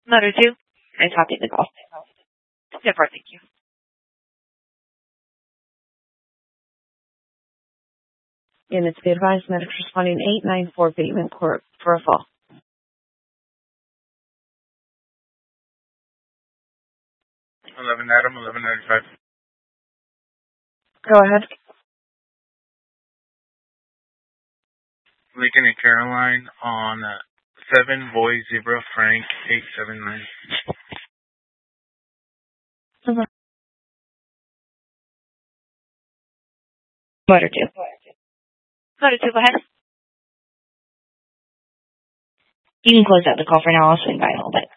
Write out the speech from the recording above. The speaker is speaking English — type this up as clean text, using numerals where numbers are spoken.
Motor 2. I copied the call. Therefore, thank you. Units be advised, medics responding 894 Bateman Court for a fall. Adam, 1195. Go ahead. Lincoln and Caroline on 7 Boy Zebra Frank 879. Motor 2. Motor 2, go ahead. You can close out the call for now. I'll swing by in a little bit.